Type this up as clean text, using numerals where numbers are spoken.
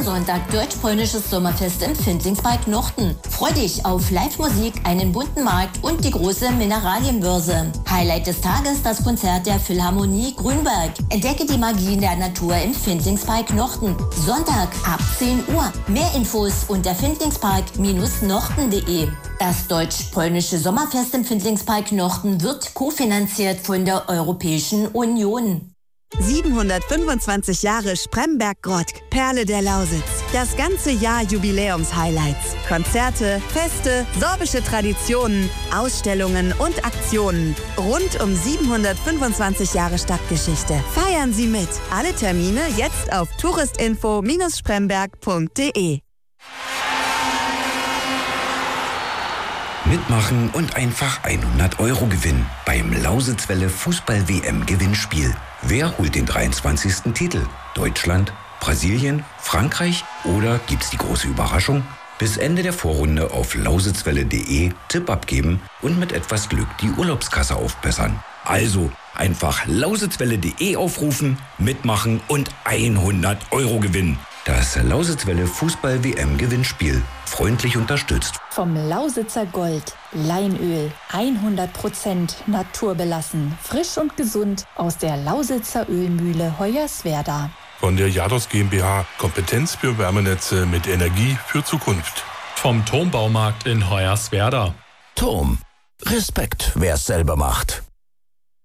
Diesen Sonntag deutsch-polnisches Sommerfest im Findlingspark Nochten. Freu dich auf Live-Musik, einen bunten Markt und die große Mineralienbörse. Highlight des Tages das Konzert der Philharmonie Grünberg. Entdecke die Magie der Natur im Findlingspark Nochten. Sonntag ab 10 Uhr. Mehr Infos unter findlingspark-nochten.de. Das deutsch-polnische Sommerfest im Findlingspark Nochten wird kofinanziert von der Europäischen Union. 725 Jahre Spremberg-Grottk, Perle der Lausitz. Das ganze Jahr Jubiläums-Highlights. Konzerte, Feste, sorbische Traditionen, Ausstellungen und Aktionen. Rund um 725 Jahre Stadtgeschichte. Feiern Sie mit. Alle Termine jetzt auf touristinfo-spremberg.de. Mitmachen und einfach 100 € gewinnen beim Lausitzwelle Fußball-WM-Gewinnspiel. Wer holt den 23. Titel? Deutschland, Brasilien, Frankreich oder gibt's die große Überraschung? Bis Ende der Vorrunde auf lausitzwelle.de Tipp abgeben und mit etwas Glück die Urlaubskasse aufbessern. Also einfach lausitzwelle.de aufrufen, mitmachen und 100 € gewinnen. Das Lausitzwelle Fußball-WM-Gewinnspiel. Freundlich unterstützt vom Lausitzer Gold. Leinöl. 100% naturbelassen. Frisch und gesund aus der Lausitzer Ölmühle Hoyerswerda. Von der Jados GmbH. Kompetenz für Wärmenetze mit Energie für Zukunft. Vom Turmbaumarkt in Hoyerswerda. Turm. Respekt, wer es selber macht.